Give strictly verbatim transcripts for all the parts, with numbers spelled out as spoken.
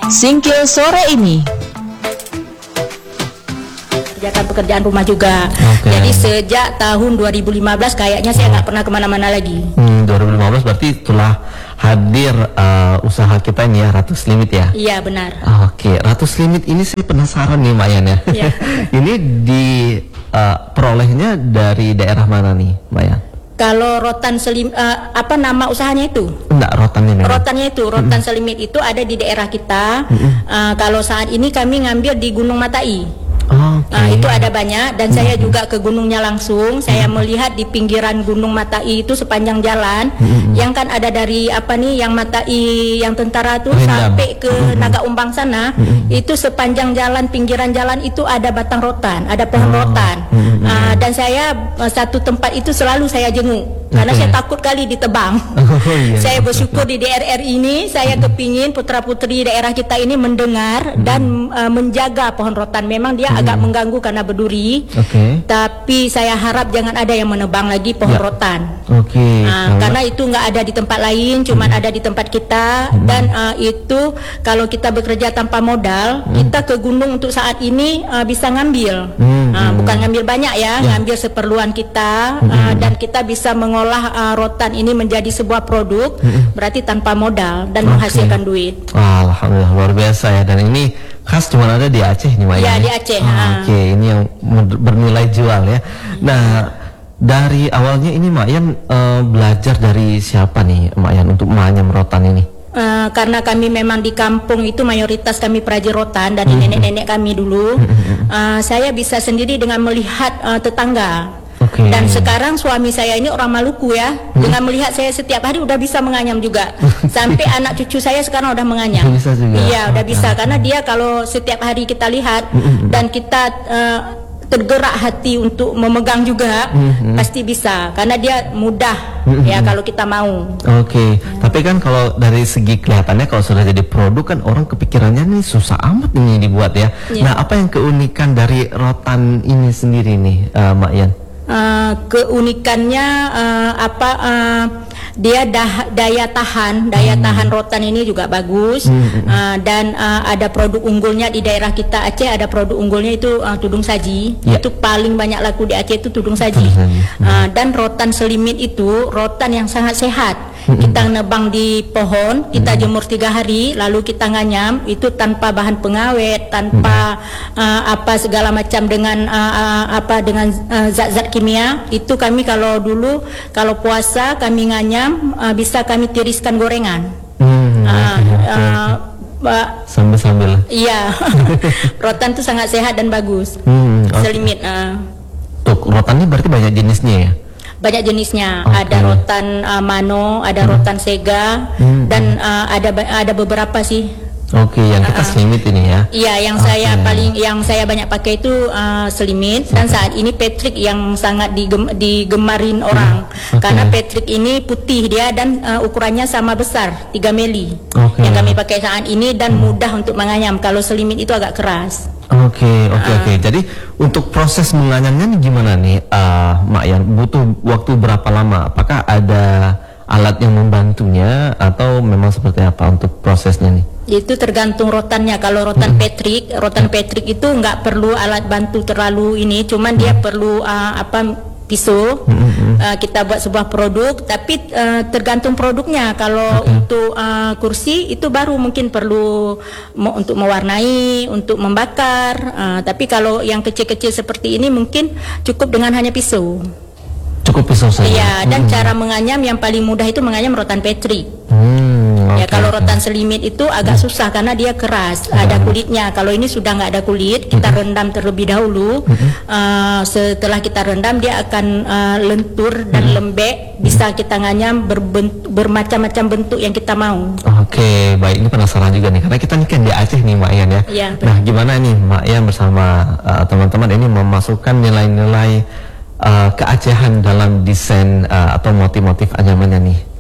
Singkil sore ini kerjakan pekerjaan rumah juga. Okay. Jadi sejak tahun dua ribu lima belas kayaknya saya nggak pernah kemana-mana lagi. Hmm, dua ribu lima belas berarti telah hadir uh, usaha kita ini ya, Ratu Slimit ya? Iya benar. Oke, okay. Ratu Slimit ini saya penasaran nih Mbak Yan ya. Iya. Ini di uh, perolehnya dari daerah mana nih Mbak Yan? Kalau rotan selim, uh, apa nama usahanya itu? Enggak, rotannya memang. Rotannya itu, rotan selimit itu ada di daerah kita. Uh, kalau saat ini kami ngambil di Gunung Matai. Okay. Nah, itu ada banyak dan saya juga ke gunungnya langsung. Saya melihat di pinggiran Gunung Matai itu sepanjang jalan yang kan ada dari apa nih yang Matai yang tentara tuh Rendam. sampai ke Naga Umbang sana, itu sepanjang jalan pinggiran jalan itu ada batang rotan, ada pohon Oh. rotan. Uh, dan saya uh, satu tempat itu selalu saya jenguk karena Okay. saya takut kali ditebang. Oh, iya. Saya bersyukur di D R R ini saya kepingin putra-putri daerah kita ini mendengar dan uh, menjaga pohon rotan. Memang dia agak mengganggu karena berduri. Oke. Tapi saya harap jangan ada yang menebang lagi pohon Ya. rotan. Oke. Uh, karena itu nggak ada di tempat lain, cuman ada di tempat kita. Dan uh, itu kalau kita bekerja tanpa modal, kita ke gunung untuk saat ini uh, bisa ngambil. Hmm, Uh, bukan ngambil banyak ya, Ya. ngambil seperluan kita uh, dan kita bisa mengolah uh, rotan ini menjadi sebuah produk, berarti tanpa modal dan Oke. menghasilkan duit. Alhamdulillah luar biasa ya, dan ini khas cuma ada di Aceh nih Mbak Ya, Yan. di Aceh, Ah, ha. Oke, ini yang med- bernilai jual ya. Nah, dari awalnya ini Mbak Yan eh, belajar dari siapa nih Mbak Yan untuk menganyam rotan ini? Uh, karena kami memang di kampung itu mayoritas kami perajin rotan dari nenek-nenek kami dulu. Uh, saya bisa sendiri dengan melihat uh, tetangga. Oke. Dan sekarang suami saya ini orang Maluku ya, dengan melihat saya setiap hari udah bisa menganyam juga. Sampai anak cucu saya sekarang udah menganyam. Udah bisa juga? Iya, udah bisa karena dia kalau setiap hari kita lihat dan kita uh, tergerak hati untuk memegang juga, pasti bisa karena dia mudah ya kalau kita mau. Oke, tapi kan kalau dari segi kelihatannya kalau sudah jadi produk kan orang kepikirannya nih susah amat ini dibuat ya. Iya. Nah, apa yang keunikan dari rotan ini sendiri nih eh, Mbak Yan? Uh, keunikannya uh, apa uh, dia dah, daya tahan daya tahan rotan ini juga bagus. Uh, dan uh, ada produk unggulnya di daerah kita Aceh, ada produk unggulnya itu uh, tudung saji. Ya. Itu paling banyak laku di Aceh itu tudung saji. Tudung saji. Uh, dan rotan selimit itu rotan yang sangat sehat. Kita nebang di pohon, kita jemur tiga hari, lalu kita nganyam itu tanpa bahan pengawet, tanpa uh, apa segala macam dengan uh, uh, apa dengan uh, zat-zat kimia. Itu kami kalau dulu kalau puasa kami nganyam uh, bisa kami tiriskan gorengan. Hmm, Uh, oke, oke. uh, ba- Sambil-sambil. iya, rotan itu sangat sehat dan bagus. Hmm, oke. Selimit. Uh, Tuh, rotan ini berarti banyak jenisnya ya? banyak jenisnya. Oke. Ada rotan uh, mano, ada rotan sega, Hmm. dan uh, ada ba- ada beberapa sih. Oke, yang kita selimit ini ya. Iya, yang Oke. saya paling yang saya banyak pakai itu uh, selimit, dan saat ini Patrick yang sangat digem, digemarin orang. Oke. Karena Patrick ini putih dia dan uh, ukurannya sama besar, tiga mili. Oke. Yang kami pakai saat ini dan mudah untuk menganyam. Kalau selimit itu agak keras. Oke, oke, oke. Jadi untuk proses menganyamnya nih gimana nih, uh, Mak Yan? Butuh waktu berapa lama? Apakah ada alat yang membantunya atau memang seperti apa untuk prosesnya nih? Itu tergantung rotannya. Kalau rotan Patrick, rotan Patrick itu nggak perlu alat bantu terlalu ini, cuman dia perlu uh, apa pisau. Uh, kita buat sebuah produk, tapi uh, tergantung produknya. Kalau untuk uh, kursi itu baru mungkin perlu mo- untuk mewarnai, untuk membakar. Uh, tapi kalau yang kecil-kecil seperti ini mungkin cukup dengan hanya pisau. Cukup pisau saja? Iya, dan cara menganyam yang paling mudah itu menganyam rotan Patrick. Hmm, Ya, oke, kalau oke. rotan selimit itu agak susah karena dia keras, ada kulitnya. Kalau ini sudah nggak ada kulit, kita rendam terlebih dahulu. Uh, setelah kita rendam, dia akan uh, lentur dan lembek. Bisa kita nganyam berbentuk, bermacam-macam bentuk yang kita mau. Oke, baik, ini penasaran juga nih, karena kita ini kan di Aceh nih Mak Yan ya. Iya, Nah, gimana nih Mak Yan bersama uh, teman-teman ini memasukkan nilai-nilai uh, keacehan dalam desain uh, atau motif-motif anyamannya nih?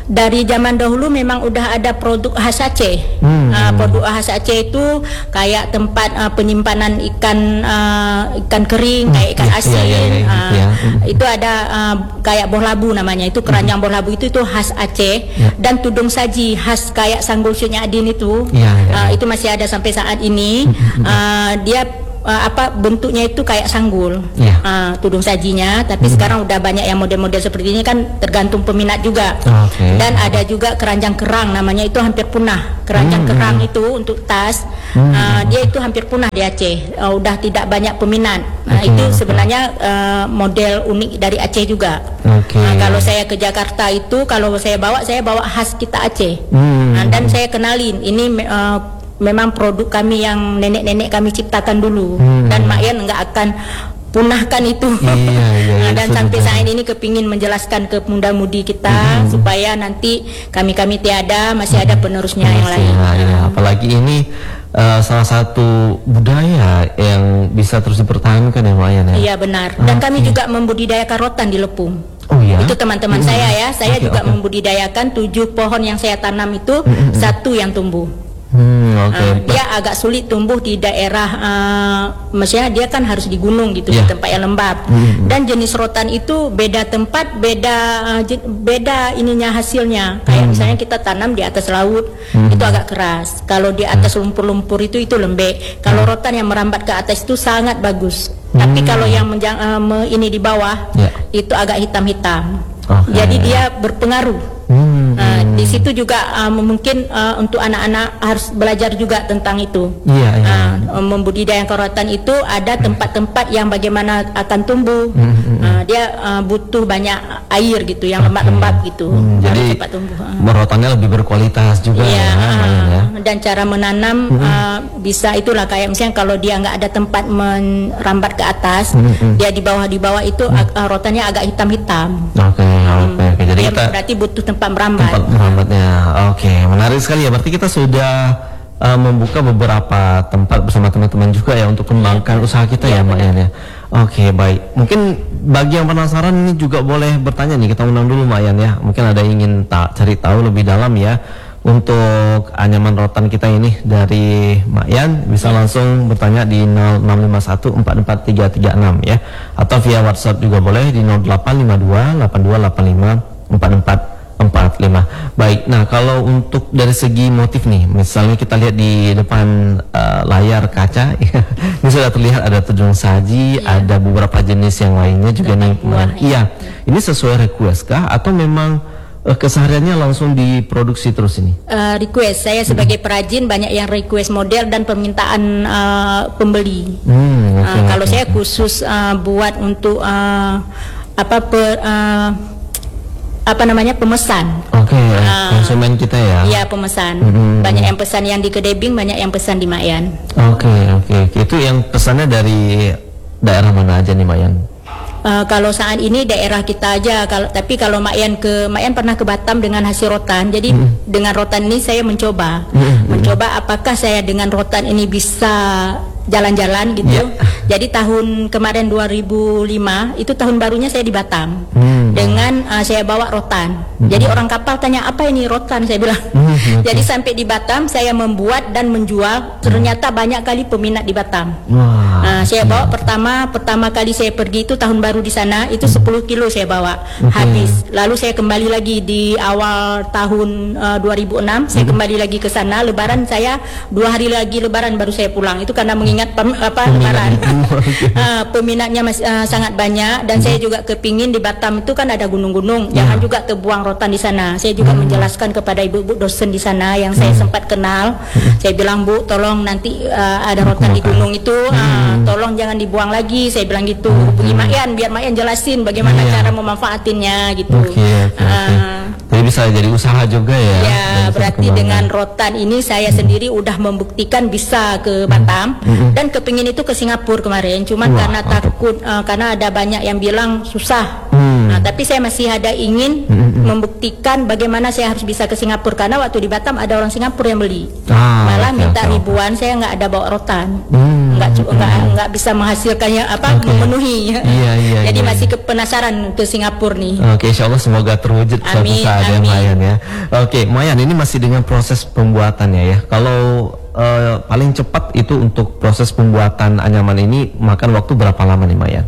Dari zaman dahulu memang udah ada produk khas Aceh. Hmm. Uh, produk khas Aceh itu kayak tempat uh, penyimpanan ikan uh, ikan kering, kayak ikan Ya, asin. ya, ya, ya, uh, gitu ya. Hmm. Itu ada uh, kayak boh labu namanya. Itu keranjang boh labu itu itu khas Aceh. Ya. Dan tudung saji khas kayak Sanggul Syekh Adin itu. Ya, ya, Uh, ya. itu masih ada sampai saat ini. Uh, dia uh, apa bentuknya itu kayak sanggul, Ya. uh, tudung sajinya. Tapi sekarang udah banyak yang model-model seperti ini kan, tergantung peminat juga. Oke. Dan ada juga keranjang kerang namanya, itu hampir punah. Keranjang Hmm. kerang itu untuk tas, uh, dia itu hampir punah di Aceh. Uh, udah tidak banyak peminat. Nah, Oke, itu oke. sebenarnya uh, model unik dari Aceh juga. Oke. Nah, kalau saya ke Jakarta itu, kalau saya bawa, saya bawa khas kita Aceh. Hmm. Nah, dan saya kenalin ini uh, memang produk kami yang nenek-nenek kami ciptakan dulu. Hmm. Dan Mak Yan nggak akan punahkan itu. Iya, iya, Nah, iya, dan setuju sampai banget. saat ini kepingin menjelaskan ke muda-mudi kita supaya nanti kami-kami tiada, masih ada penerusnya yang Masih, lain. ya, ya. Apalagi ini uh, salah satu budaya yang bisa terus dipertahankan ya Mbak Yan ya. Iya benar. Dan kami Oke. juga membudidayakan rotan di Lepung. Oh iya. Itu teman-teman saya ya. Saya Oke, juga oke. membudidayakan tujuh pohon yang saya tanam itu satu yang tumbuh. Hmm, oke. Uh, dia agak sulit tumbuh di daerah, uh, maksudnya dia kan harus di gunung gitu, Ya. di tempat yang lembab. Mm-mm. Dan jenis rotan itu beda tempat, beda uh, je- beda ininya hasilnya. Kayak misalnya kita tanam di atas laut, itu agak keras. Kalau di atas lumpur-lumpur itu itu lembek. Kalau rotan yang merambat ke atas itu sangat bagus. Tapi kalau yang menjang, uh, me- ini di bawah, Ya. itu agak hitam-hitam. Oke. Jadi dia berpengaruh. Hmm. Nah, di situ juga uh, mungkin uh, untuk anak-anak harus belajar juga tentang itu. Iya, iya. Uh, membudidayakan rotan itu ada tempat-tempat yang bagaimana akan tumbuh. Hmm, Uh, dia uh, butuh banyak air gitu, yang lembab-lembab gitu. Hmm, Baru jadi cepat tumbuh. Uh. merotannya lebih berkualitas juga Iya, ya, Mbak Yan ya. uh, dan cara menanam uh, bisa itulah kayak misalnya kalau dia nggak ada tempat merambat ke atas, Hmm, dia di bawah di bawah itu ag- uh, rotannya agak hitam-hitam. Oke, oke, oke. Jadi Dia kita berarti butuh tempat merambat. tempat merambatnya. Oke, menarik sekali ya. Berarti kita sudah uh, membuka beberapa tempat bersama teman-teman juga ya untuk kembangkan usaha kita ya, Mbak Yan ya. Oke, baik. Mungkin bagi yang penasaran ini juga boleh bertanya nih. Kita undang dulu Mbak Yan ya. Mungkin ada yang ingin ta- cari tahu lebih dalam ya untuk anyaman rotan kita ini dari Mbak Yan, bisa langsung bertanya di nol enam lima satu empat empat tiga tiga enam ya, atau via WhatsApp juga boleh di nol delapan lima dua delapan dua delapan lima empat empat empat lima. Baik, nah kalau untuk dari segi motif nih, misalnya kita lihat di depan uh, layar kaca ini sudah terlihat ada tudung saji, ada beberapa jenis yang lainnya juga nih. buah, Iya, ini sesuai request kah atau memang uh, kesehariannya langsung diproduksi terus ini? Uh, request saya sebagai perajin banyak yang request model dan permintaan uh, pembeli. Hmm, Uh, oke, kalau oke. saya khusus uh, buat untuk uh, apa per, uh, apa namanya pemesan. Oke, Ah. konsumen kita ya. Iya pemesan. Mhm. Banyak yang pesan yang di Kedebing, banyak yang pesan di Mak Yan. Oke, oke, oke. Itu yang pesannya dari daerah mana aja nih, Mbak Yan? Uh, kalau saat ini daerah kita aja. Kalau tapi kalau Mak Yan ke Mak Yan pernah ke Batam dengan hasil rotan. Jadi dengan rotan ini saya mencoba, Mhm. mencoba apakah saya dengan rotan ini bisa jalan-jalan gitu. Ya. Jadi tahun kemarin dua ribu lima itu tahun barunya saya di Batam. Hmm. Dengan uh, saya bawa rotan. Jadi orang kapal tanya apa ini rotan, saya bilang. Hmm, oke. Jadi sampai di Batam saya membuat dan menjual. Ternyata banyak kali peminat di Batam. Wah. Nah, saya bawa pertama pertama kali saya pergi itu tahun baru di sana itu sepuluh kilo saya bawa habis. Lalu saya kembali lagi di awal tahun uh, dua ribu enam saya kembali lagi ke sana. Lebaran saya dua hari lagi Lebaran baru saya pulang. Itu karena mengingat pem, apa Lebaran. uh, peminatnya masih uh, sangat banyak dan saya juga kepingin di Batam itu kan ada gunung-gunung. Jangan juga terbuang rotan di sana. Saya juga menjelaskan kepada ibu-ibu dosen di sana yang saya sempat kenal. Saya bilang, Bu, tolong nanti uh, ada rotan di gunung itu. Uh, tolong jangan dibuang lagi, saya bilang gitu. Hubungi Mak Yan biar Mak Yan jelasin bagaimana Iya. cara memanfaatinnya gitu. Oke, oke, oke. Ah, Jadi bisa jadi usaha juga ya. ya dan bisa berarti dikembangkan. dengan rotan ini saya sendiri udah membuktikan bisa ke Batam dan kepingin itu ke Singapura kemarin. Cuman Wah, karena mantap. takut uh, karena ada banyak yang bilang susah Hmm. Nah, tapi saya masih ada ingin Hmm. membuktikan bagaimana saya harus bisa ke Singapura, karena waktu di Batam ada orang Singapura yang beli. Ah, Malah oke, minta oke. ribuan, saya nggak ada bawa rotan. Hmm. Nggak cu- nggak nggak bisa menghasilkannya apa Oke. memenuhi. Iya, iya, Jadi iya. masih ke penasaran ke Singapura nih. Oke, insya Allah semoga terwujud suatu Amin, saat ya amin. Mayan ya. Oke, Mayan ini masih dengan proses pembuatannya ya. Kalau eh, paling cepat itu untuk proses pembuatan anyaman ini makan waktu berapa lama nih Mayan?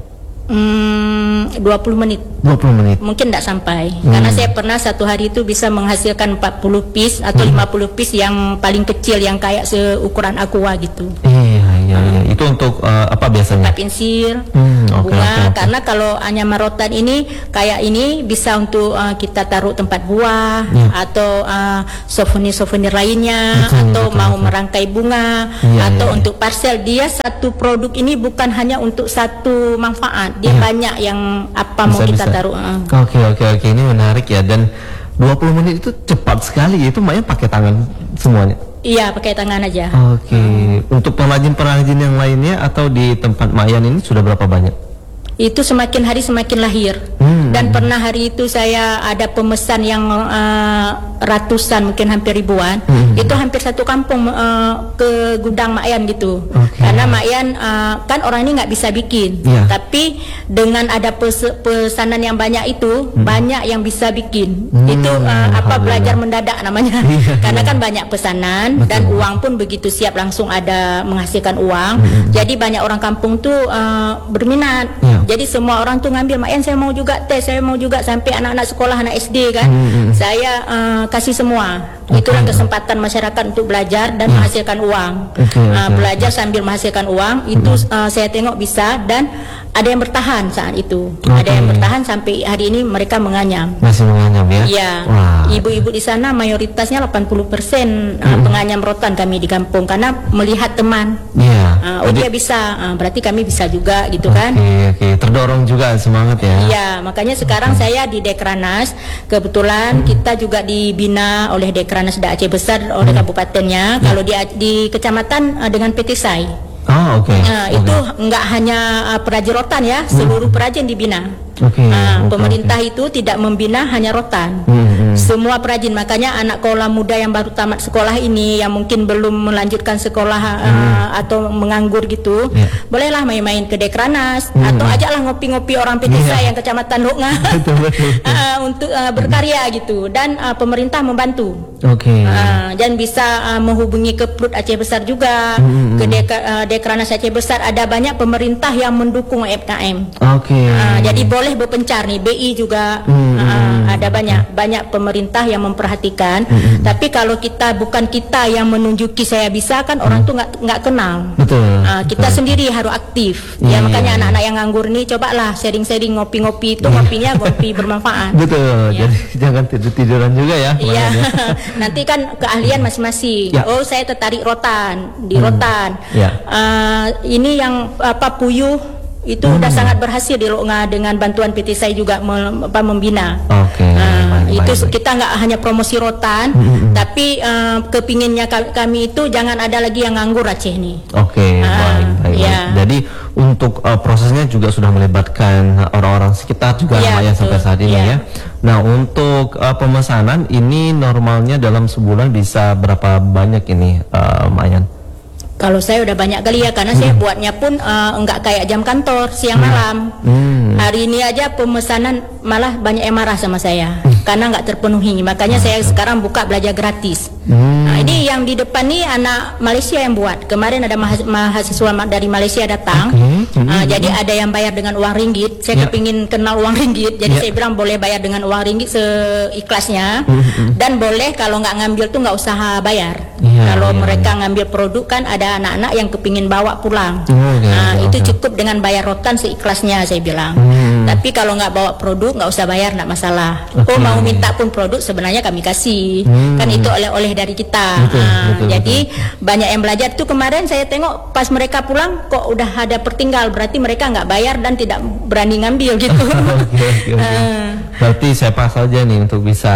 Hmm, dua puluh menit. dua puluh menit. Mungkin tidak sampai, Hmm. karena saya pernah satu hari itu bisa menghasilkan empat puluh piece atau Hmm. lima puluh piece yang paling kecil, yang kayak seukuran aqua gitu. Iya, iya, iya. Itu untuk eh, apa biasanya? Tempat pensil, Hmm, oke, bunga, oke, oke. karena kalau anyaman rotan ini kayak ini bisa untuk uh, kita taruh tempat buah Ya. atau uh, souvenir-souvenir lainnya, Betul, atau betul, mau betul. merangkai bunga, Iya, atau iya, iya. untuk parcel. Dia satu produk ini bukan hanya untuk satu manfaat, dia Iya. banyak yang apa mau kita taruh. uh. Oke, oke, oke. Ini menarik ya. Dan dua puluh menit itu cepat sekali. Itu Mayan pakai tangan semuanya. Iya, pakai tangan aja. Oke. Untuk pengrajin-pengrajin yang lainnya atau di tempat Mayan ini sudah berapa banyak? Itu semakin hari semakin lahir. Hmm. Dan pernah hari itu saya ada pemesan yang uh, ratusan, mungkin hampir ribuan. Hmm. Itu hampir satu kampung uh, ke gudang Mak Yan gitu. Oke. Karena Mak Yan uh, kan orang ini nggak bisa bikin. Iya. Tapi dengan ada pes- pesanan yang banyak itu, banyak yang bisa bikin. Hmm, Itu uh, apa alhamdulillah. belajar mendadak namanya. Iya, Karena iya. kan banyak pesanan Betul. dan uang pun begitu siap langsung ada menghasilkan uang. Hmm. Jadi banyak orang kampung tuh uh, berminat. Iya. Jadi semua orang tuh ngambil, Mak Yan saya mau juga tes, saya mau juga, sampai anak-anak sekolah, anak S D kan. Hmm, hmm. Saya uh, kasih semua. Oke. Itulah kesempatan masyarakat untuk belajar dan menghasilkan uang. Oke, Uh, oke, belajar sambil menghasilkan uang itu uh, saya tengok bisa, dan ada yang bertahan saat itu. Ada yang Oke. bertahan sampai hari ini mereka menganyam. Masih menganyam ya? Iya, Wah. ibu-ibu di sana mayoritasnya delapan puluh persen uh, penganyam rotan kami di kampung, karena melihat teman. Iya. Uh, oh Jadi- dia bisa, uh, berarti kami bisa juga gitu kan. Oke, oke. Terdorong juga semangat ya. Iya, makanya sekarang saya di Dekranas, kebetulan kita juga dibina oleh Dekranas Da Aceh Besar oleh kabupatennya. Kalau di di kecamatan uh, dengan P T S A I. Oh, oke. Nah, Oke. itu enggak hanya uh, perajin rotan ya, seluruh perajin dibina. Oke, Nah, oke, pemerintah itu tidak membina hanya rotan. Hmm, hmm. Semua perajin, makanya anak kola muda yang baru tamat sekolah ini, yang mungkin belum melanjutkan sekolah uh, atau menganggur gitu, Ya. bolehlah main-main ke Dekranas, atau ajaklah ngopi-ngopi orang P T S A Iya. yang kecamatan Loknga Betul, betul. uh, untuk uh, berkarya gitu, dan uh, pemerintah membantu. Oke. Uh, dan bisa uh, menghubungi ke P R U D Aceh Besar juga, Hmm, ke Deka, uh, Dekranas Aceh Besar. Ada banyak pemerintah yang mendukung U M K M. Oke. Uh, jadi boleh berpencar nih, B I juga Hmm, uh, ada banyak banyak pemerintah yang memperhatikan. Hmm, Tapi kalau kita bukan kita yang menunjuki saya bisa, kan orang tuh nggak nggak kenal. Betul. Uh, kita sendiri harus aktif. Iya, Ya makanya iya, anak-anak yang nganggur nih, cobalah sharing-sharing ngopi-ngopi itu, ngopinya ngopi bermanfaat. Betul. Iya. Jadi jangan tidur tiduran juga ya. Iya, Mayan ya. nanti kan keahlian masing-masing. Ya. Oh, saya tertarik rotan, di rotan. Ya. Uh, ini yang apa puyuh itu udah sangat berhasil di Loknga dengan bantuan P T S A I juga mem- apa, membina. Oke. Nah, baik, itu baik, baik. kita nggak hanya promosi rotan, tapi uh, kepinginnya ka- kami itu jangan ada lagi yang nganggur Aceh nih. Oke, Ah, baik, baik, iya. baik. Jadi untuk uh, prosesnya juga sudah melibatkan orang-orang sekitar juga Iya, namanya sampai betul. saat ini Iya. ya. Nah, untuk uh, pemesanan ini normalnya dalam sebulan bisa berapa banyak ini, uh, Mayan? Kalau saya udah banyak kali ya, karena saya buatnya pun uh, enggak kayak jam kantor siang malam. Hmm. Hari ini aja pemesanan malah banyak yang marah sama saya karena nggak terpenuhi. Makanya saya sekarang buka belajar gratis. Hmm. Nah, ini yang di depan nih anak Malaysia yang buat. Kemarin ada mahas- mahasiswa ma- dari Malaysia datang. Oke. Hmm. Ah, jadi ada yang bayar dengan uang ringgit. Saya Ya. kepingin kenal uang ringgit. Jadi Ya. saya bilang boleh bayar dengan uang ringgit seikhlasnya. Dan boleh kalau nggak ngambil tuh nggak usah bayar. Ya, Kalau ya, mereka ngambil produk kan ada anak-anak yang kepingin bawa pulang. Oh, oke, Nah, oke, itu oke. cukup dengan bayar rotan seikhlasnya saya bilang. Hmm. Tapi kalau nggak bawa produk nggak usah bayar, nggak masalah. Oke. Oh mau minta pun produk sebenarnya kami kasih. Hmm. Kan itu oleh-oleh dari kita. Betul, Nah, betul, jadi banyak yang belajar tuh. Kemarin saya tengok pas mereka pulang kok udah ada pertinggal, berarti mereka nggak bayar dan tidak berani ngambil gitu. Oke, oke, oke. Ah. Berarti siapa saja nih untuk bisa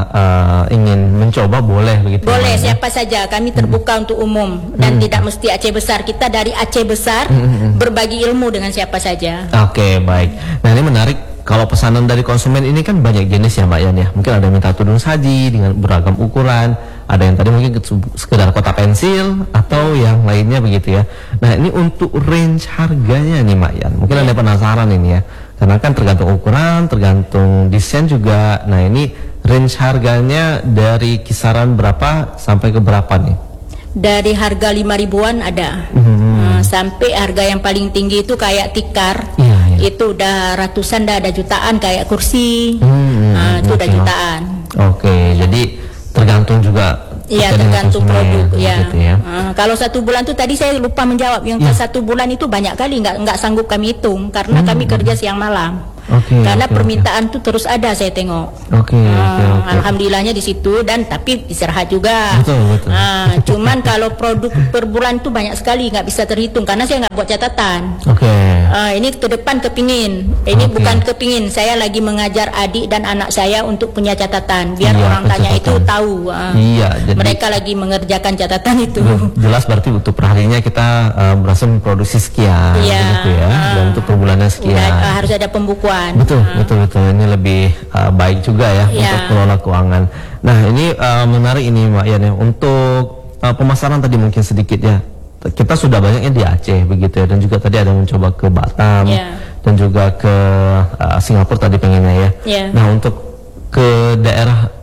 uh, ingin mencoba boleh begitu? Boleh, Mayan, ya? siapa saja. Kami terbuka untuk umum dan tidak mesti Aceh Besar. Kita dari Aceh Besar berbagi ilmu dengan siapa saja. Oke, baik. Nah, ini menarik kalau pesanan dari konsumen ini kan banyak jenis ya Mbak Yan ya. Mungkin ada yang minta tudung saji dengan beragam ukuran, ada yang tadi mungkin sekedar kotak pensil atau yang lainnya begitu ya. Nah ini untuk range harganya nih Mbak Yan, mungkin ada penasaran ini ya, karena kan tergantung ukuran, tergantung desain juga. Nah ini range harganya dari kisaran berapa sampai ke berapa nih? Dari harga lima ribuan ada, Hmm. uh, sampai harga yang paling tinggi itu kayak tikar, Iya, iya. itu udah ratusan, dah ada jutaan, kayak kursi, Hmm, uh, itu udah oke. jutaan. Oke, jadi tergantung juga. Iya, terkait dengan tergantung konsumen, produk ya. gitu ya. Uh, kalau satu bulan tuh tadi saya lupa menjawab, yang Ya. ke satu bulan itu banyak kali nggak nggak sanggup kami hitung karena kami kerja siang malam. Oke, Karena oke, permintaan tuh terus ada, saya tengok. Oke, Uh, oke, oke. Alhamdulillahnya di situ, dan tapi istirahat juga. Betul, betul. Uh, cuman kalau produk per bulan tuh banyak sekali, nggak bisa terhitung karena saya nggak buat catatan. Oke. Uh, ini ke depan kepingin, ini Oke. bukan kepingin, saya lagi mengajar adik dan anak saya untuk punya catatan, biar Iya, orang tanya itu catatan. tahu. uh, Iya, jadi- mereka lagi mengerjakan catatan itu. Jelas berarti untuk perharinya kita uh, berhasil memproduksi sekian, Iya, begitu ya, ah. dan untuk per bulannya sekian. Udah, uh, harus ada pembukuan. Betul, Uh, betul, betul. Ini lebih uh, baik juga ya Iya. untuk kelola keuangan. Nah, ini uh, menarik ini Mbak Yan ya. Untuk uh, pemasaran tadi mungkin sedikit ya. Kita sudah banyaknya di Aceh begitu ya, dan juga tadi ada mencoba ke Batam Iya. dan juga ke uh, Singapura tadi pengennya ya. Iya. Nah, untuk ke daerah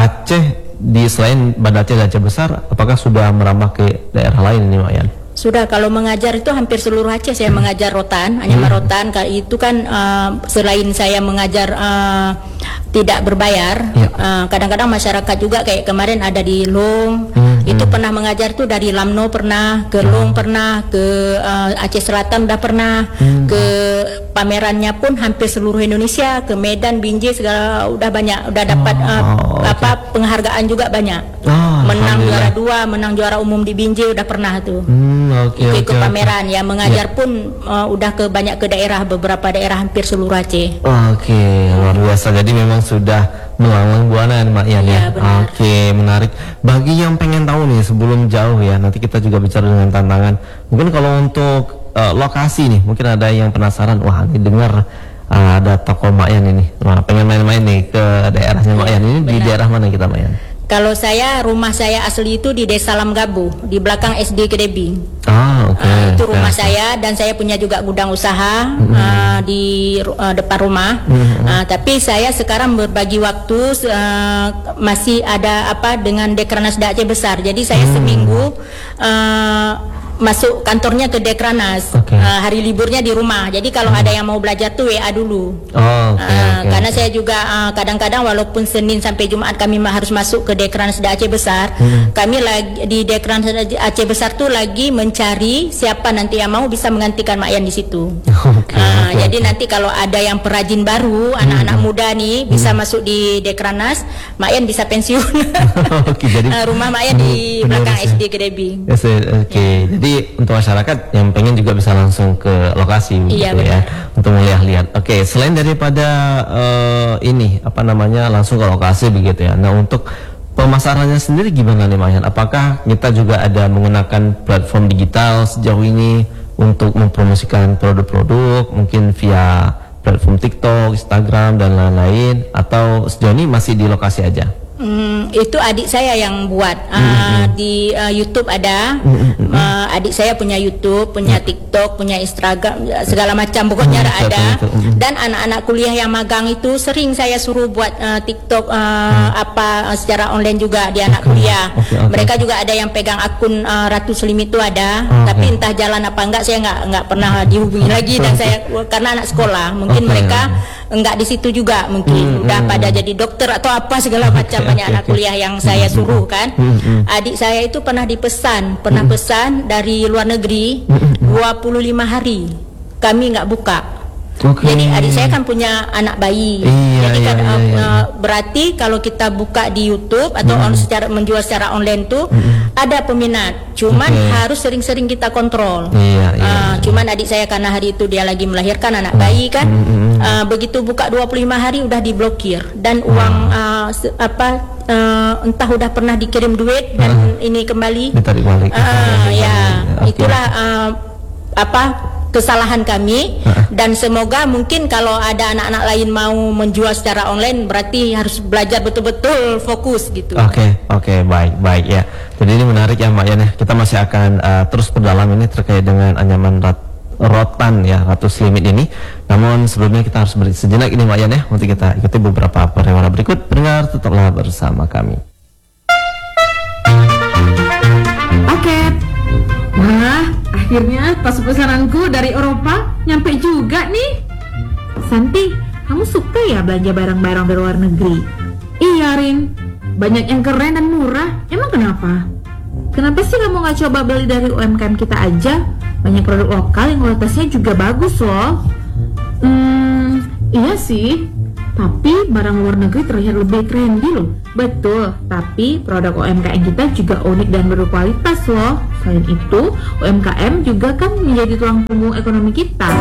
Aceh di selain Banda Aceh dan Aceh Besar, apakah sudah merambah ke daerah lain ini Mbak Yan? Sudah, kalau mengajar itu hampir seluruh Aceh saya mengajar rotan, hanya rotan. Kali itu kan uh, selain saya mengajar uh, tidak berbayar, Ya. uh, kadang-kadang masyarakat juga kayak kemarin ada di Long, Hmm, itu pernah mengajar tuh dari Lamno pernah, ke Long pernah, ke uh, Aceh Selatan udah pernah, ke pamerannya pun hampir seluruh Indonesia, ke Medan, Binjai segala udah banyak, udah dapat uh, Oh, apa penghargaan juga banyak. Oh, Menang alhamdulillah. juara dua, menang juara umum di Binjai udah pernah tuh. Hmm, oke, Itu oke, ikut oke. pameran ya, mengajar pun uh, udah ke banyak ke daerah, beberapa daerah hampir seluruh Aceh. Oke, luar biasa. Jadi memang sudah melanglang buana Mbak Yan ya. Iya, benar. Oke, menarik. Bagi yang pengen tahu nih sebelum jauh ya, nanti kita juga bicara dengan tantangan. Mungkin kalau untuk uh, lokasi nih, mungkin ada yang penasaran, wah ini dengar uh, ada toko Mbak Yan ini. Wah, pengen main-main nih ke daerahnya Mbak Iya, Yan. Ini di benar. daerah mana kita Mbak Yan? Kalau saya, rumah saya asli itu di Desa Lamgabu, di belakang S D Kedebing. Ah, oke. Uh, itu rumah Oke. saya, dan saya punya juga gudang usaha uh, di ru- uh, depan rumah. Uh, tapi saya sekarang berbagi waktu, uh, masih ada apa dengan Dekranas Aceh Besar. Jadi saya seminggu uh, masuk kantornya ke Dekranas. Oke. Uh, hari liburnya di rumah. Jadi kalau ada yang mau belajar tuh W A dulu. Oh, oke, Uh, oke, karena oke. saya juga uh, kadang-kadang walaupun Senin sampai Jumat kami ma- harus masuk ke Dekranas Aceh Besar, Hmm. kami lagi di Dekranas Aceh Besar tuh lagi mencari siapa nanti yang mau bisa menggantikan Mak Yan di situ. Oke, Uh, oke, jadi oke. nanti kalau ada yang perajin baru, anak-anak muda nih bisa masuk di Dekranas, Mak Yan bisa pensiun. Oke, jadi Uh, rumah Mak Yan di penerus belakang ya. S D Kedebing. Yes, eh, oke. Jadi untuk masyarakat yang pengen juga bisa langsung ke lokasi Iya, gitu ya, untuk melihat-lihat. Oke, selain daripada eh, ini apa namanya langsung ke lokasi begitu ya. Nah, untuk pemasarannya sendiri gimana nih Mayan? Apakah kita juga ada menggunakan platform digital sejauh ini untuk mempromosikan produk-produk mungkin via platform TikTok, Instagram dan lain-lain, atau sejauh ini masih di lokasi aja? Hmm, itu adik saya yang buat. Uh, di uh, YouTube ada. Uh, adik saya punya YouTube, punya TikTok, punya Instagram, segala macam pokoknya Mm, ada. betul, betul. Mm. Dan anak-anak kuliah yang magang itu sering saya suruh buat uh, TikTok uh, apa uh, secara online juga di anak kuliah. oke, oke. Mereka juga ada yang pegang akun uh, Ratu Slim itu ada. Oke. Tapi entah jalan apa enggak saya enggak enggak pernah dihubungi lagi, dan saya karena anak sekolah mungkin Oke. mereka enggak di situ juga, mungkin udah pada jadi dokter atau apa segala macam. Banyak oke, anak oke. kuliah yang saya suruh kan. Adik saya itu pernah dipesan, pernah pesan dari luar negeri dua puluh lima hari kami nggak buka. Oke. Jadi adik saya kan punya anak bayi. Iya, Jadi kan iya, uh, iya, iya. uh, berarti kalau kita buka di YouTube atau on, secara menjual secara online tuh ada peminat. Cuman Oke. harus sering-sering kita kontrol. Iya, iya, Uh, cuman adik saya karena hari itu dia lagi melahirkan anak bayi kan, uh, begitu buka dua puluh lima hari udah diblokir, dan uang uh, se- apa uh, entah udah pernah dikirim duit dan ini kembali. Ditarik balik. Ah, ya, Oke. itulah uh, apa kesalahan kami dan semoga mungkin kalau ada anak-anak lain mau menjual secara online berarti harus belajar betul-betul fokus gitu. Oke, okay, oke, okay, baik, baik ya. Jadi ini menarik ya Mbak Yan ya. Kita masih akan uh, terus berdalam ini terkait dengan anyaman rat, rotan ya, ratus limit ini. Namun sebelumnya kita harus beri sejenak ini Mbak Yan ya untuk kita ikuti beberapa periwara berikut. Pendengar tetaplah bersama kami. Paket. Wah, akhirnya tas pesananku dari Eropa nyampe juga nih. Santi, kamu suka ya belanja barang-barang dari luar negeri? Iya, Rin. Banyak yang keren dan murah. Emang kenapa? Kenapa sih kamu gak coba beli dari U M K M kita aja? Banyak produk lokal yang kualitasnya juga bagus loh. Hmm, iya sih. Tapi barang luar negeri terlihat lebih trendy loh. Betul, tapi produk U M K M kita juga unik dan berkualitas loh. Selain itu, U M K M juga kan menjadi tulang punggung ekonomi kita.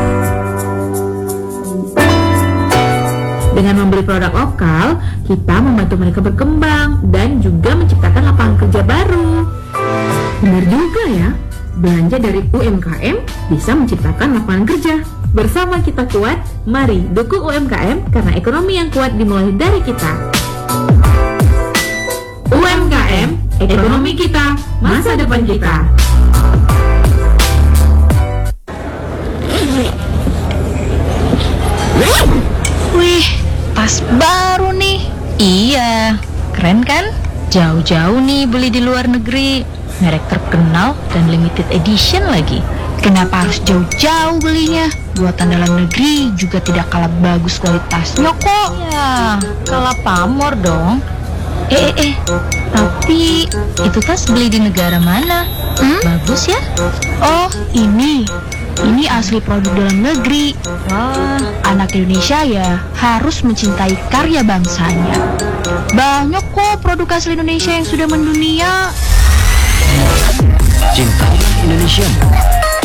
Dengan membeli produk lokal, kita membantu mereka berkembang dan juga menciptakan lapangan kerja baru. Benar juga ya, belanja dari U M K M bisa menciptakan lapangan kerja. Bersama kita kuat, mari dukung U M K M karena ekonomi yang kuat dimulai dari kita. U M K M, ekonomi kita, masa depan kita. Wih, tas baru nih. Iya, keren kan? Jauh-jauh nih beli di luar negeri. Merek terkenal dan limited edition lagi. Kenapa harus jauh-jauh belinya? Buatan dalam negeri juga tidak kalah bagus kualitasnya kok. Ya, kalah pamor dong. Eh, eh, eh. Tapi itu tas beli di negara mana? Hmm? Bagus ya? Oh, ini. Ini asli produk dalam negeri. Wah, anak Indonesia ya harus mencintai karya bangsanya. Banyak kok produk asli Indonesia yang sudah mendunia. Cintai Indonesia.